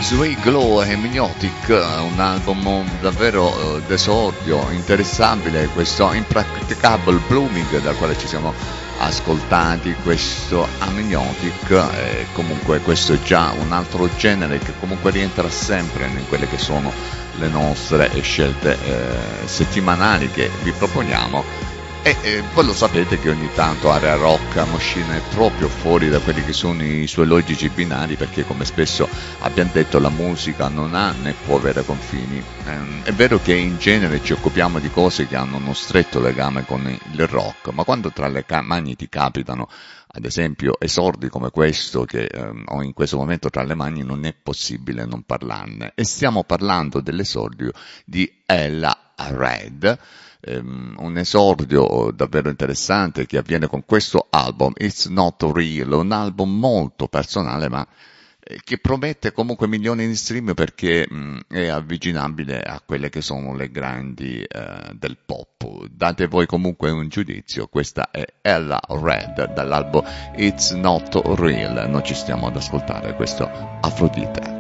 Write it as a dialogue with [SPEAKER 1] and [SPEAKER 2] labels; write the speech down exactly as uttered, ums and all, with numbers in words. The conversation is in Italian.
[SPEAKER 1] Sweet Glow e Hypnotic, un album davvero eh, d'esordio, interessabile, questo Impracticable Blooming dal quale ci siamo ascoltati, questo Amniotic, e comunque questo è già un altro genere che comunque rientra sempre in quelle che sono le nostre scelte eh, settimanali che vi proponiamo. E eh, voi lo sapete che ogni tanto Area Rock Machine è proprio fuori da quelli che sono i suoi logici binari, perché come spesso abbiamo detto la musica non ha né può avere confini. Ehm, è vero che in genere ci occupiamo di cose che hanno uno stretto legame con il rock, ma quando tra le ca- mani ti capitano ad esempio esordi come questo che ehm, ho in questo momento tra le mani, non è possibile non parlarne. E stiamo parlando dell'esordio di Ella Red, Um, un esordio davvero interessante che avviene con questo album It's Not Real, un album molto personale ma eh, che promette comunque milioni di stream perché mh, è avvicinabile a quelle che sono le grandi eh, del pop. Date voi comunque un giudizio. Questa è Ella Red dall'album It's Not Real. Noi ci stiamo ad ascoltare questo Afrodite.